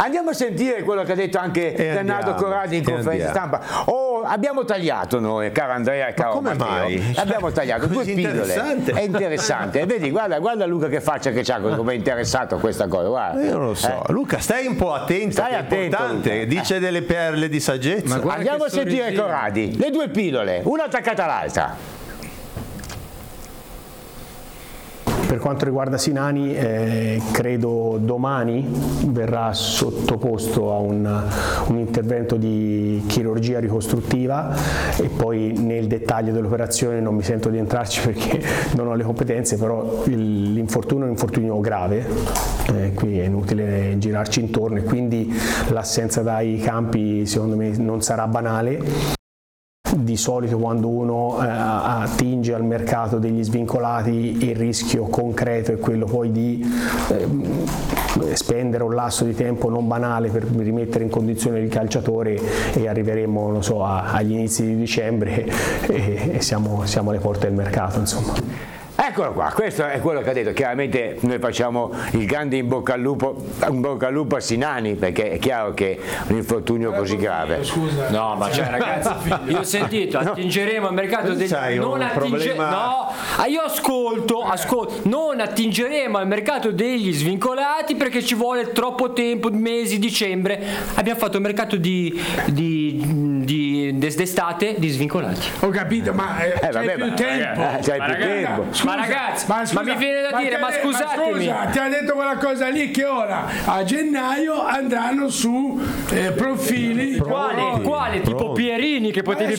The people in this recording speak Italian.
Andiamo a sentire quello che ha detto anche Bernardo Corradi in conferenza stampa. Abbiamo tagliato noi, caro Andrea e caro come Matteo. mai? Abbiamo tagliato due pillole. È interessante. Vedi, guarda Luca che faccia che c'ha, come è interessato a questa cosa. Guarda. Io non lo so. Luca, stai un po' attento, Stai è attento, importante. Luca. Dice delle perle di saggezza. Andiamo a sentire Corradi. Le due pillole, una attaccata all'altra. Per quanto riguarda Sinani, credo domani verrà sottoposto a un intervento di chirurgia ricostruttiva e poi nel dettaglio dell'operazione non mi sento di entrarci perché non ho le competenze, però l'infortunio è un infortunio grave, qui è inutile girarci intorno e quindi l'assenza dai campi secondo me non sarà banale. Di solito quando uno attinge al mercato degli svincolati il rischio concreto è quello poi di spendere un lasso di tempo non banale per rimettere in condizione il calciatore e arriveremo non so, agli inizi di dicembre e siamo alle porte del mercato insomma. Eccolo qua, questo è quello che ha detto. Chiaramente noi facciamo il grande in bocca al lupo a Sinani, perché è chiaro che un infortunio così grave. Scusa. No, ma cioè ragazzi, io ho sentito, attingeremo al mercato degli io ascolto, non attingeremo al mercato degli svincolati perché ci vuole troppo tempo, mesi, dicembre. Abbiamo fatto il mercato d'estate di svincolati. Ho capito, ma c'hai più tempo. C'hai più tempo. Ma ragazzi, ma mi viene da dire, ma scusatemi. Ma scusa, ti ha detto quella cosa lì che ora a gennaio andranno su profili. Quale? Tipo Pierini che potevi